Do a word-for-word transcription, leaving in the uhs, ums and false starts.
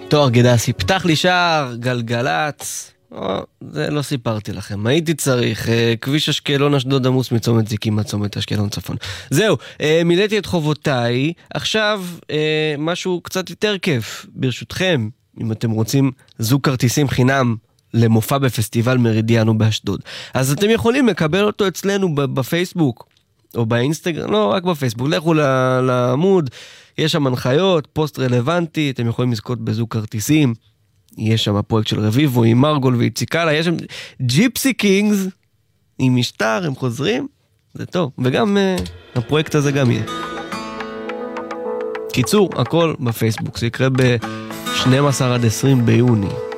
תואר גדסי, פתח לי שער, גלגלץ, או, זה לא סיפרתי לכם, הייתי צריך, כביש אשקלון אשדוד עמוס מצומת זיקים עד צומת אשקלון צפון. זהו, מילאתי את חובותיי, עכשיו משהו קצת יותר כיף, ברשותכם, אם אתם רוצים זוג כרטיסים חינם למופע בפסטיבל מרידיאנו באשדוד, אז אתם יכולים לקבל אותו אצלנו בפייסבוק, או באינסטגרם, לא, רק בפייסבוק, לכו לעמוד, יש שם הנחיות, פוסט רלוונטי, אתם יכולים לזכות בזוג כרטיסים, יש שם הפרויקט של רביבו עם מרגול ואיציקלה, יש שם ג'יפסי קינגס עם משטר, הם חוזרים, זה טוב, וגם uh, הפרויקט הזה גם יהיה. קיצור, הכל בפייסבוק, זה יקרה ב-שנים עשר עד עשרים ביוני.